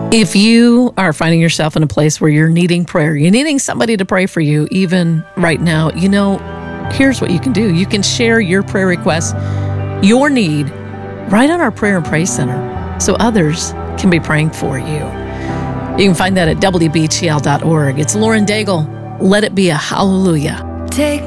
If you are finding yourself in a place where you're needing prayer, you're needing somebody to pray for you, even right now, here's what you can do. You can share your prayer request, your need, right on our Prayer and Praise Center so others can be praying for you. You can find that at WBTL.org. It's Lauren Daigle. Let it be a hallelujah. Take